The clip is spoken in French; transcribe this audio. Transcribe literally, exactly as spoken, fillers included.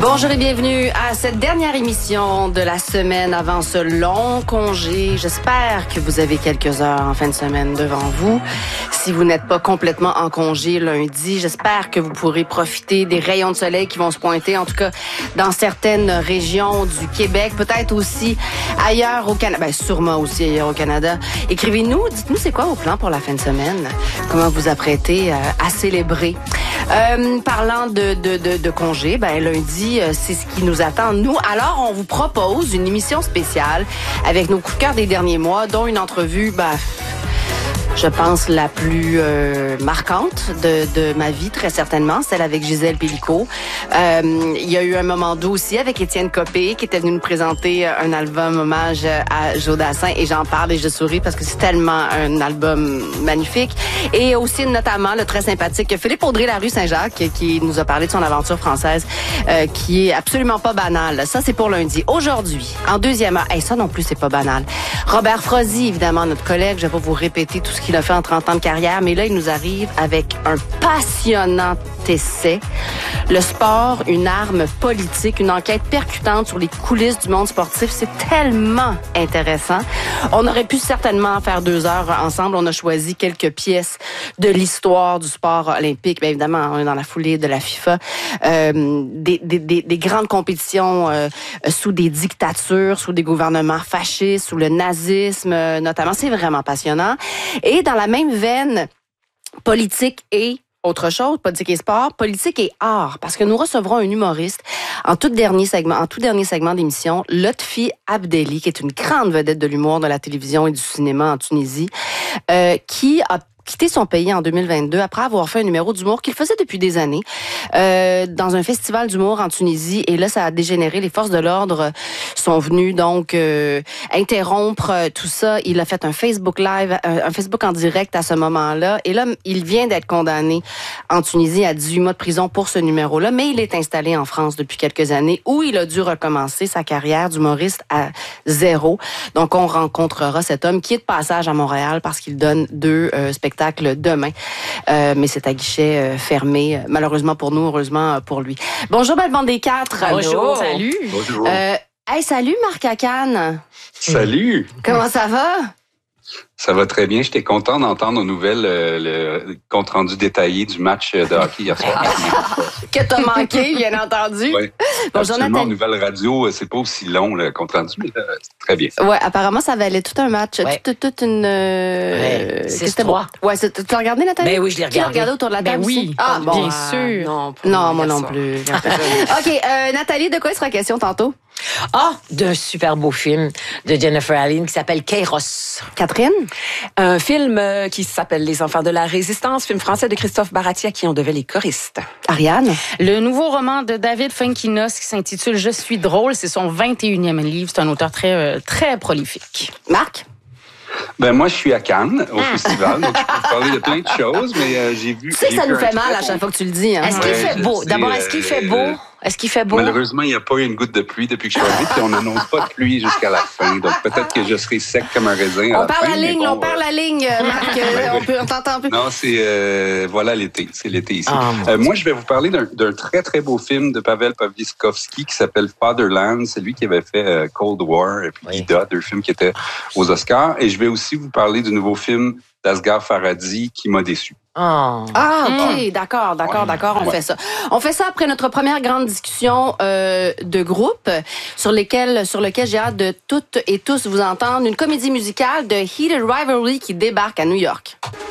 Bonjour et bienvenue à cette dernière émission de la semaine avant ce long congé. J'espère que vous avez quelques heures en fin de semaine devant vous. Si vous n'êtes pas complètement en congé lundi, j'espère que vous pourrez profiter des rayons de soleil qui vont se pointer, en tout cas dans certaines régions du Québec, peut-être aussi ailleurs au Canada, ben sûrement aussi ailleurs au Canada. Écrivez-nous, dites-nous c'est quoi vos plans pour la fin de semaine, comment vous apprêtez à célébrer. Euh, parlant de, de, de, de congé, ben lundi, euh, c'est ce qui nous attend, nous. Alors, on vous propose une émission spéciale avec nos coups de cœur des derniers mois, dont une entrevue, ben, je pense, la plus euh, marquante de, de ma vie, très certainement, celle avec Gisèle Pélicaud. Euh, il y a eu un moment doux aussi avec Étienne Copé, qui était venu nous présenter un album hommage à Joe Dassin, et j'en parle et je souris parce que c'est tellement un album magnifique. Et aussi, notamment, le très sympathique Philippe Audrey-Larue Saint-Jacques, qui nous a parlé de son aventure française, euh, qui est absolument pas banale. Ça, c'est pour lundi. Aujourd'hui, en deuxième heure, hey, ça non plus, c'est pas banal. Robert Frozy, évidemment, notre collègue, je vais pas vous répéter tout ce qu'il a fait en trente ans de carrière, mais là, il nous arrive avec un passionnant essai. Le sport, une arme politique, une enquête percutante sur les coulisses du monde sportif. C'est tellement intéressant. On aurait pu certainement faire deux heures ensemble. On a choisi quelques pièces de l'histoire du sport olympique. Bien évidemment, on est dans la foulée de la FIFA. Euh, des, des, des, des grandes compétitions euh, sous des dictatures, sous des gouvernements fascistes, sous le nazisme euh, notamment. C'est vraiment passionnant. Et dans la même veine, politique et autre chose, politique et sport, politique et art, parce que nous recevrons un humoriste en tout dernier segment, en tout dernier segment d'émission, Lotfi Abdelli, qui est une grande vedette de l'humour, de la télévision et du cinéma en Tunisie, euh, qui a quitté son pays en deux mille vingt-deux après avoir fait un numéro d'humour qu'il faisait depuis des années euh, dans un festival d'humour en Tunisie. Et là, ça a dégénéré. Les forces de l'ordre sont venues donc euh, interrompre euh, tout ça. Il a fait un Facebook Live, un, un Facebook en direct à ce moment-là. Et là, il vient d'être condamné en Tunisie à dix-huit mois de prison pour ce numéro-là. Mais il est installé en France depuis quelques années où il a dû recommencer sa carrière d'humoriste à zéro. Donc, on rencontrera cet homme qui est de passage à Montréal parce qu'il donne deux euh, spectacles demain, euh, mais c'est à guichet euh, fermé, malheureusement pour nous, heureusement pour lui. Bonjour, belle bande des quatre. Bonjour. Salut. Bonjour. Euh, hey, salut Marc Acane. Salut. Comment ça va? Ça va très bien. J'étais content d'entendre aux nouvelles euh, le compte-rendu détaillé du match de hockey hier soir. Que t'as manqué, bien entendu. Oui. Bonjour Nathalie. Aux Nathalie. nouvelles radio, c'est pas aussi long le compte-rendu, mais euh, c'est très bien. Ouais, apparemment, ça valait tout un match, Ouais. toute, toute une... Euh, Ouais, que six c'était trois. bon. Ouais, c'est- tu l'as regardé, Nathalie? Ben oui, je l'ai Qui l'a regardé. regardé autour de la Ben table oui, ici? Ah, bon, bien euh, sûr. Non, non moi non plus. OK, euh, Nathalie, de quoi il sera question tantôt? Ah, d'un super beau film de Jennifer Allen qui s'appelle Kairos. Catherine? Un film euh, qui s'appelle Les Enfants de la Résistance, film français de Christophe Baratia qui en devait les choristes. Ariane? Le nouveau roman de David Fuenquinos qui s'intitule Je suis drôle, c'est son vingt et unième livre. C'est un auteur très, euh, très prolifique. Marc? Ben moi, je suis à Cannes, au festival, donc je peux vous parler de plein de choses, mais euh, j'ai vu... Tu sais que j'ai ça vu nous un fait mal très à bon- chaque fois que tu le dis. Hein? Est-ce qu'il Ouais, fait je beau? sais, D'abord, est-ce qu'il euh, fait beau? Est-ce qu'il fait beau? Malheureusement, il n'y a pas eu une goutte de pluie depuis que je suis arrivé, puis on n'annonce pas de pluie jusqu'à la fin. Donc peut-être que je serai sec comme un raisin à On la perd fin. la mais ligne, bon, on perd euh, la ligne, euh, Marc. euh, on peut, on t'entend plus. Non, c'est euh, voilà l'été, c'est l'été ici. Ah, mon Euh, moi, je vais vous parler d'un d'un très très beau film de Pavel Pawlikowski qui s'appelle Fatherland. C'est lui qui avait fait euh, Cold War et puis Oui. Ida, deux films qui étaient aux Oscars. Et je vais aussi vous parler du nouveau film d'Asghar Farhadi qui m'a déçu. Oh. Ah, OK, d'accord, d'accord, Ouais. d'accord, on Ouais. fait ça. On fait ça après notre première grande discussion euh, de groupe sur lesquelles, sur lequel j'ai hâte de toutes et tous vous entendre. Une comédie musicale de Heated Rivalry qui débarque à New York.